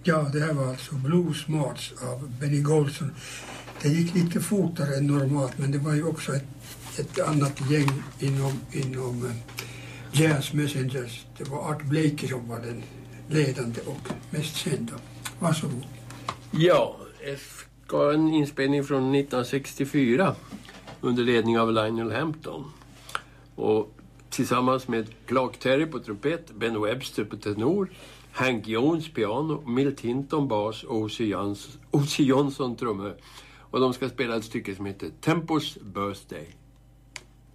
Ja, det här var alltså Blues March av Benny Golson. Det gick lite fortare än normalt, men det var ju också ett annat gäng inom Jazz Messengers. Det var Art Blakey som var den ledande och mest kända. Varsågod. Ja, ska en inspelning från 1964 under ledning av Lionel Hampton. Och tillsammans med Clark Terry på trumpet, Ben Webster på tenor, Hank Jones piano, Milt Hinton bas och O.C. Johnson trummor. Och de ska spela ett stycke som heter Tempus Birthday.